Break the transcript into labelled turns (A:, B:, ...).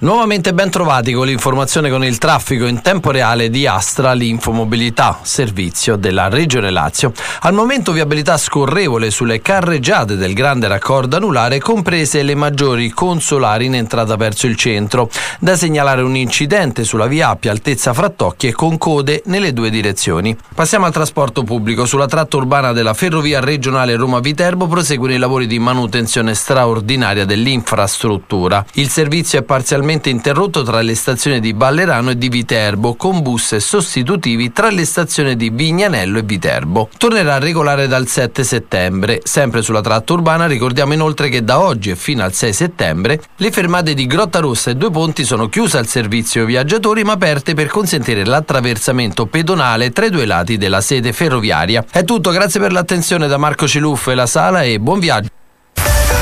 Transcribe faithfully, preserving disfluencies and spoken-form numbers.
A: Nuovamente ben trovati con l'informazione con il traffico in tempo reale di Astra L'infomobilità, servizio della Regione Lazio. Al momento viabilità scorrevole sulle carreggiate del grande raccordo anulare, comprese le maggiori consolari in entrata verso il centro. Da segnalare un incidente sulla via Appia altezza Frattocchie con code nelle due direzioni. Passiamo al trasporto pubblico. Sulla tratta urbana della ferrovia regionale Roma-Viterbo proseguono i lavori di manutenzione straordinaria dell'infrastruttura. Il servizio è parzialmente interrotto tra le stazioni di Ballerano e di Viterbo, con bus sostitutivi tra le stazioni di Vignanello e Viterbo. Tornerà regolare dal sette settembre. Sempre sulla tratta urbana ricordiamo inoltre che da oggi e fino al sei settembre le fermate di Grottarossa e Due Ponti sono chiuse al servizio viaggiatori, ma aperte per consentire l'attraversamento pedonale tra i due lati della sede ferroviaria. È tutto, grazie per l'attenzione da Marco Ciluffo e la Sala e buon viaggio.